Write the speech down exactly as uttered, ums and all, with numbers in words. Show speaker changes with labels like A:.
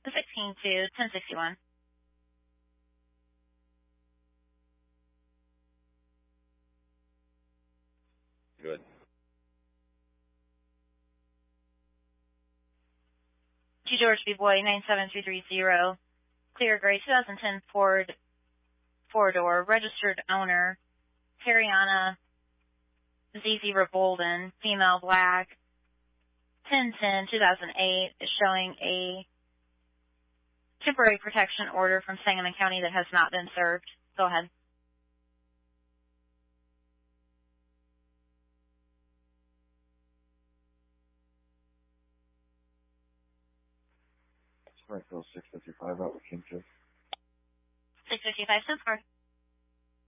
A: sixteen to ten sixty-one.
B: Good.
A: G. George B. Boy, nine seven three three zero. Clear gray twenty ten Ford four-door, registered owner, Tariana Z Z Rebolden, female, black, ten ten two thousand eight, is showing a temporary protection order from Sangamon County that has not been served. Go ahead.
B: Springfield six fifty-five out with King Jeff.
A: six fifty-five, cents for.